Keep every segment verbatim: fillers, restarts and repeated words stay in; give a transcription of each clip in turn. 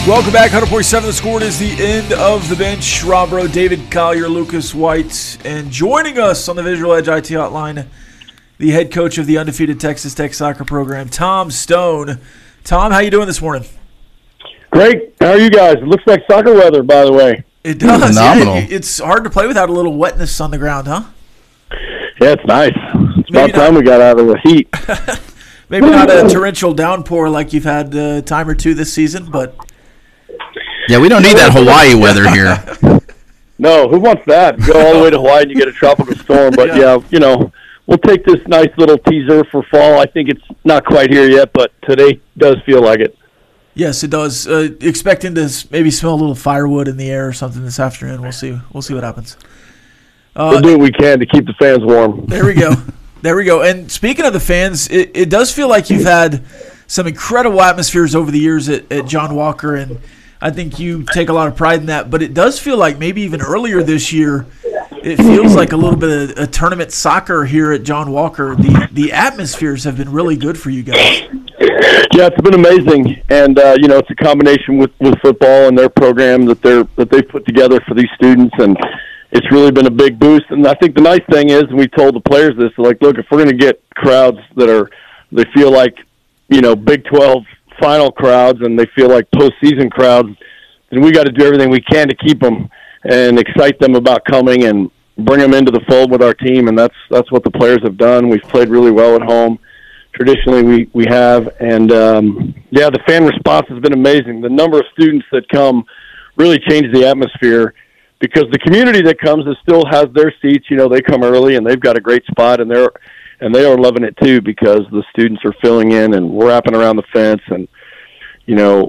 Welcome back. one hundred point seven The Score. It is the end of the bench. Rob Rowe, David Collier, Lucas White, and joining us on the Visual Edge I T Hotline, the head coach of the undefeated Texas Tech soccer program, Tom Stone. Tom, how you doing this morning? Great. How are you guys? It looks like soccer weather, by the way. It does. Phenomenal. Yeah, it's hard to play without a little wetness on the ground, huh? Yeah, it's nice. It's Maybe about time not. we got out of the heat. Maybe not a torrential downpour like you've had a time or two this season, but Yeah, we don't need that Hawaii weather here. No, who wants that? You go all the way to Hawaii and you get a tropical storm. But, Yeah. yeah. you know, we'll take this nice little teaser for fall. I think it's not quite here yet, but today does feel like it. yes, it does. Uh, expecting to s- maybe smell a little firewood in the air or something this afternoon. We'll see. We'll see what happens. Uh, We'll do what we can to keep the fans warm. There we go. There we go. And speaking of the fans, it, it does feel like you've had some incredible atmospheres over the years at, at John Walker, and I think you take a lot of pride in that. But it does feel like maybe even earlier this year, it feels like a little bit of a tournament soccer here at John Walker. The the atmospheres have been really good for you guys. Yeah, it's been amazing, and uh, you know, it's a combination with, with football and their program that they're that they've put together for these students, and it's really been a big boost. And I think the nice thing is, and we told the players this, like, look, if we're going to get crowds that are, they feel like, you know, Big twelve final crowds, and they feel like postseason crowds, then we got to do everything we can to keep them and excite them about coming and bring them into the fold with our team. And that's that's what the players have done. We've played really well at home. Traditionally, we, we have. And, um, yeah, the fan response has been amazing. The number of students that come really changed the atmosphere, because the community that comes is still has their seats. You know, they come early, and they've got a great spot, and they're and they are loving it too, because the students are filling in and wrapping around the fence. And, you know,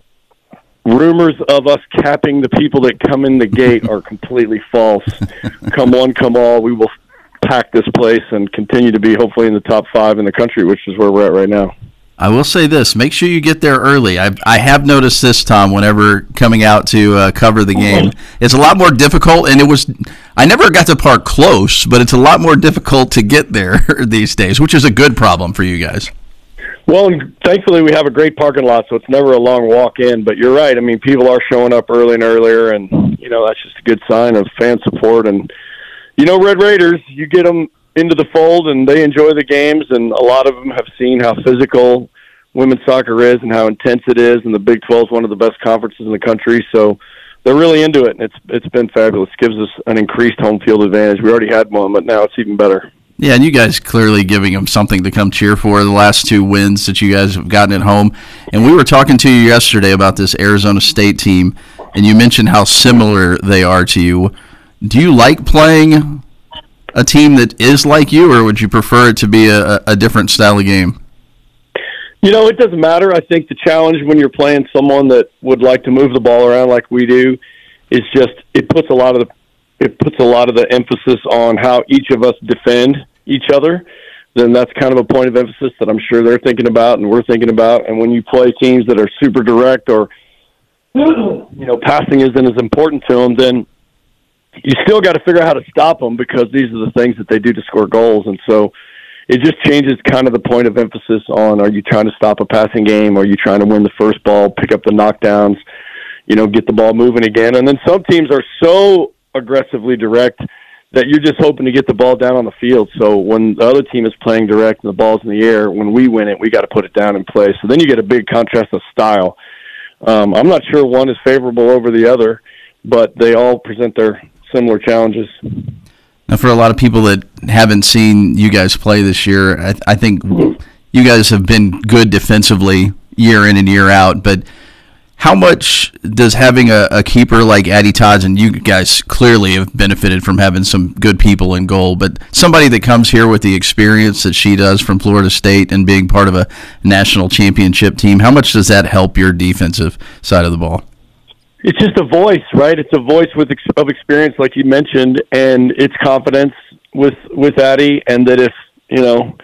rumors of us capping the people that come in the gate are completely false. Come one, come all. We will pack this place and continue to be hopefully in the top five in the country, which is where we're at right now. I will say this: make sure you get there early. I I have noticed this, Tom. Whenever coming out to uh, cover the game, it's a lot more difficult, and it was. I never got to park close, but it's a lot more difficult to get there these days, which is a good problem for you guys. Well, and thankfully we have a great parking lot, so it's never a long walk in. But you're right. I mean, people are showing up early and earlier, and, you know, that's just a good sign of fan support. And, you know, Red Raiders, you get them into the fold, and they enjoy the games, and a lot of them have seen how physical women's soccer is and how intense it is, and the Big twelve is one of the best conferences in the country, so they're really into it, and it's it's been fabulous. It gives us an increased home field advantage. We already had one, but now it's even better. Yeah, and you guys clearly giving them something to come cheer for, the last two wins that you guys have gotten at home. And we were talking to you yesterday about this Arizona State team, and you mentioned how similar they are to you. Do you like playing a team that is like you, or would you prefer it to be a, a different style of game? You know, it doesn't matter. I think the challenge when you're playing someone that would like to move the ball around like we do is just it puts a lot of the it puts a lot of the emphasis on how each of us defend each other. Then that's kind of a point of emphasis that I'm sure they're thinking about and we're thinking about. And when you play teams that are super direct, or, you know, passing isn't as important to them, then you still got to figure out how to stop them, because these are the things that they do to score goals. And so it just changes kind of the point of emphasis on, are you trying to stop a passing game? Are you trying to win the first ball, pick up the knockdowns, you know, get the ball moving again? And then some teams are so aggressively direct that you're just hoping to get the ball down on the field. So when the other team is playing direct and the ball's in the air, when we win it, we got to put it down in play. So then you get a big contrast of style. Um, I'm not sure one is favorable over the other, but they all present their similar challenges. Now, for a lot of people that haven't seen you guys play this year, I, I think you guys have been good defensively year in and year out, but how much does having a, a keeper like Addie Todd, and you guys clearly have benefited from having some good people in goal, but somebody that comes here with the experience that she does from Florida State and being part of a national championship team, how much does that help your defensive side of the ball? It's just a voice, right? It's a voice with ex- of experience, like you mentioned, and it's confidence with with Addie, and that if, you know,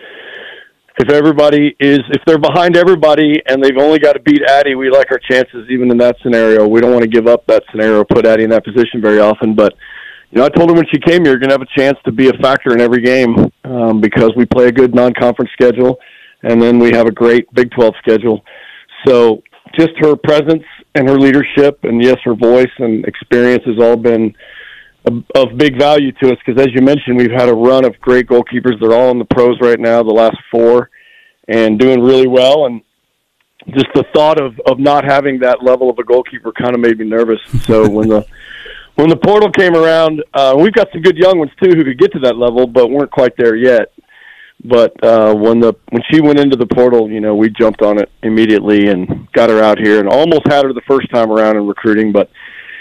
if everybody is, if they're behind everybody and they've only got to beat Addie, we like our chances even in that scenario. We don't want to give up that scenario, put Addie in that position very often. But, you know, I told her when she came here, you're going to have a chance to be a factor in every game, um, because we play a good non-conference schedule, and then we have a great Big twelve schedule. So just her presence and her leadership, and yes, her voice and experience has all been of, of big value to us. Because as you mentioned, we've had a run of great goalkeepers. They're all in the pros right now, the last four, and doing really well. And just the thought of, of not having that level of a goalkeeper kind of made me nervous. So when the when the portal came around, uh, we've got some good young ones too who could get to that level, but weren't quite there yet. But uh, when the when she went into the portal, you know, we jumped on it immediately and got her out here, and almost had her the first time around in recruiting, but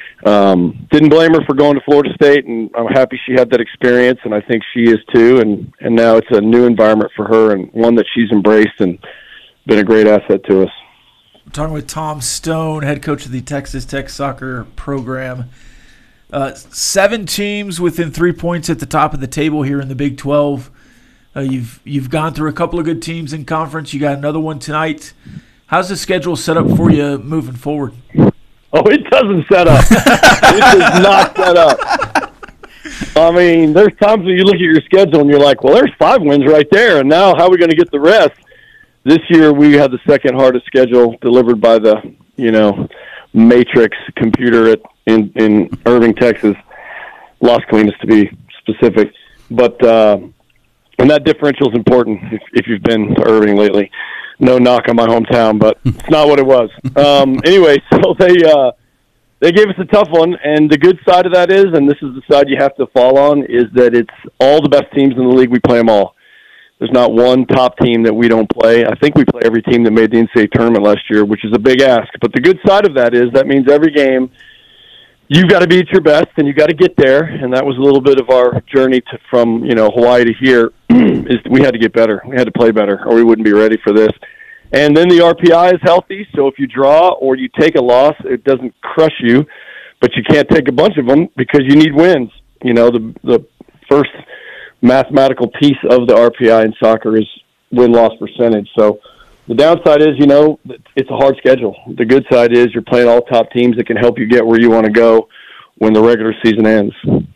um, didn't blame her for going to Florida State, and I'm happy she had that experience, and I think she is too. And and now it's a new environment for her, and one that she's embraced and been a great asset to us. We're talking with Tom Stone, head coach of the Texas Tech soccer program. Uh, seven teams within three points at the top of the table here in the Big twelve. Uh, you've you've gone through a couple of good teams in conference. You got another one tonight. How's the schedule set up for you moving forward? Oh, it doesn't set up. It does not set up. I mean, there's times when you look at your schedule and you're like, well, there's five wins right there, and now how are we going to get the rest? This year we had the second hardest schedule delivered by the, you know, Matrix computer at, in, in Irving, Texas. Las Colinas to be specific. But, uh, and that differential is important if, if you've been to Irving lately. No knock on my hometown, but it's not what it was. Um, anyway, so they uh, they gave us a tough one, and the good side of that is, and this is the side you have to fall on, is that it's all the best teams in the league. We play them all. There's not one top team that we don't play. I think we play every team that made the N C double A tournament last year, which is a big ask. But the good side of that is that means every game you've got to be at your best, and you've got to get there. And that was a little bit of our journey to, from you know Hawaii to here. Is we had to get better. We had to play better, or we wouldn't be ready for this. And then the R P I is healthy, so if you draw or you take a loss, it doesn't crush you, but you can't take a bunch of them because you need wins. You know, the the first mathematical piece of the R P I in soccer is win-loss percentage. So the downside is, you know, it's a hard schedule. The good side is you're playing all top teams that can help you get where you want to go when the regular season ends.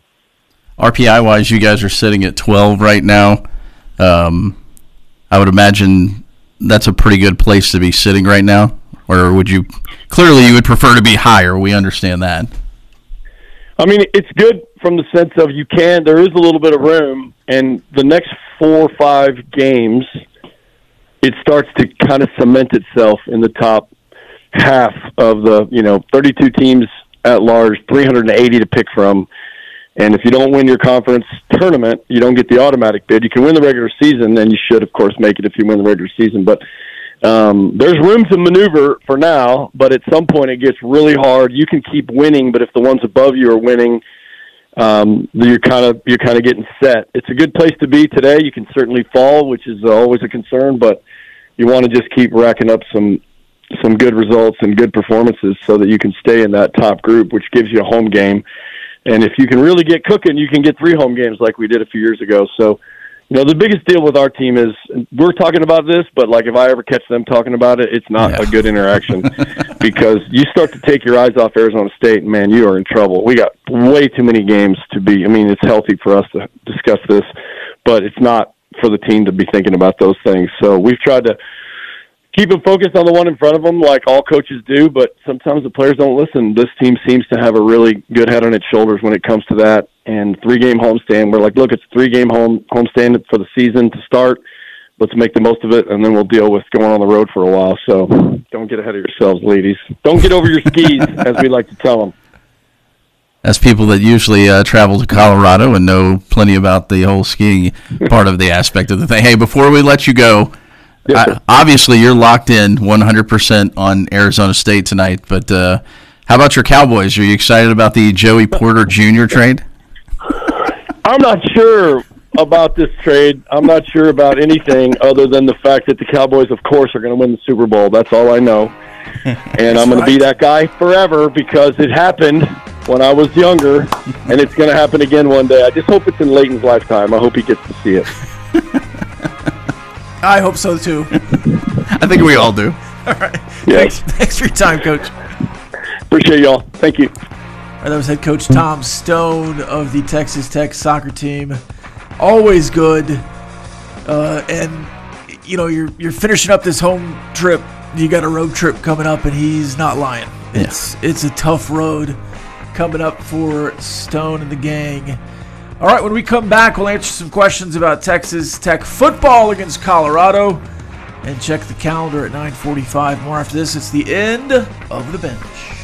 R P I-wise, you guys are sitting at twelve right now. Um, I would imagine that's a pretty good place to be sitting right now. Or would you – clearly you would prefer to be higher. We understand that. I mean, it's good from the sense of you can – there is a little bit of room. And the next four or five games, it starts to kind of cement itself in the top half of the, you know, thirty-two teams at large, three hundred eighty to pick from. And if you don't win your conference tournament, you don't get the automatic bid. You can win the regular season, and you should, of course, make it if you win the regular season. But um, there's room to maneuver for now, but at some point it gets really hard. You can keep winning, but if the ones above you are winning, um, you're kind of you're kind of getting set. It's a good place to be today. You can certainly fall, which is always a concern, but you want to just keep racking up some some good results and good performances so that you can stay in that top group, which gives you a home game. And if you can really get cooking, you can get three home games like we did a few years ago. So, you know, the biggest deal with our team is we're talking about this, but, like, if I ever catch them talking about it, it's not yeah. a good interaction because you start to take your eyes off Arizona State, and, man, you are in trouble. We got way too many games to be – I mean, it's healthy for us to discuss this, but it's not for the team to be thinking about those things. So we've tried to – keep them focused on the one in front of them like all coaches do, but sometimes the players don't listen. This team seems to have a really good head on its shoulders when it comes to that. And three-game homestand, we're like, look, it's a three-game home homestand for the season to start. Let's make the most of it, and then we'll deal with going on the road for a while. So don't get ahead of yourselves, ladies. Don't get over your skis, as we like to tell them. As people that usually uh, travel to Colorado and know plenty about the whole skiing part of the aspect of the thing. Hey, before we let you go, Yes, I, obviously, you're locked in one hundred percent on Arizona State tonight, but uh, how about your Cowboys? Are you excited about the Joey Porter Junior trade? I'm not sure about this trade. I'm not sure about anything other than the fact that the Cowboys, of course, are going to win the Super Bowl. That's all I know. And I'm going right. to be that guy forever because it happened when I was younger, and it's going to happen again one day. I just hope it's in Leighton's lifetime. I hope he gets to see it. I hope so, too. I think we all do. All right. Yes. Thanks, thanks for your time, Coach. Appreciate y'all. Thank you. All right, that was head coach Tom Stone of the Texas Tech soccer team. Always good. Uh, and, you know, you're you're finishing up this home trip you got a road trip coming up, and he's not lying. It's yeah. it's a tough road coming up for Stone and the gang. All right, when we come back, we'll answer some questions about Texas Tech football against Colorado and check the calendar at nine forty-five. More after this. It's the end of the bench.